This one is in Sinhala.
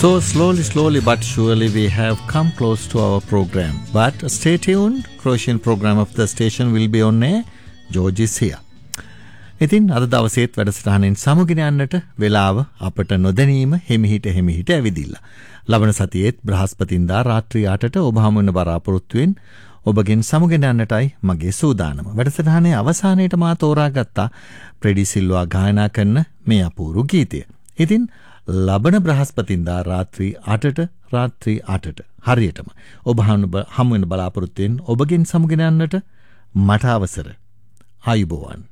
So slowly but surely we have come close to our program. But stay tuned. Croatian program of the station will be on air. George is here. ඉතින් අද දවසේත් වැඩසටහනෙන් සමුගෙන යන්නට වෙලාව අපට නොදැනීම හිමිහිට ඇවිදිලා. ලබන සතියේත් බ්‍රහස්පතින්දා රාත්‍රී 8ට ඔබ හමු වෙන බලාපොරොත්තුෙන් ඔබගෙන් සමුගෙන යන්නටයි මගේ සූදානම. වැඩසටහනේ අවසානයේට මා තෝරාගත්ත ප්‍රෙඩි සිල්වා ගායනා කරන මේ අපූර්ව ගීතය. ඉතින් ලබන බ්‍රහස්පතින්දා රාත්‍රී 8ට හරියටම ඔබ හමු වෙන බලාපොරොත්තුෙන් ඔබගෙන් සමුගෙන යන්නට මට අවසර. ආයුබෝවන්.